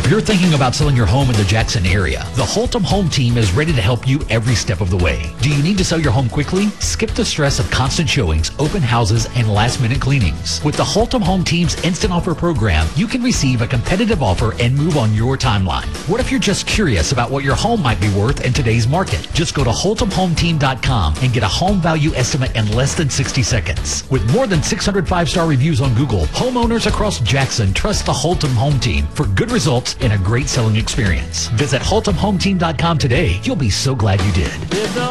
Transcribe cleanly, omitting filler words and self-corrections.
If you're thinking about selling your home in the Jackson area, the Holtom Home Team is ready to help you every step of the way. Do you need to sell your home quickly? Skip the stress of constant showings, open houses, and last-minute cleanings. With the Holtom Home Team's Instant Offer program, you can receive a competitive offer and move on your timeline. What if you're just curious about what your home might be worth in today's market? Just go to HoltomHomeTeam.com and get a home value estimate in less than 60 seconds. With more than 600 five-star reviews on Google, homeowners across Jackson trust the Holtom Home Team for good results and a great selling experience. Visit HoltomHomeTeam.com today. You'll be so glad you did.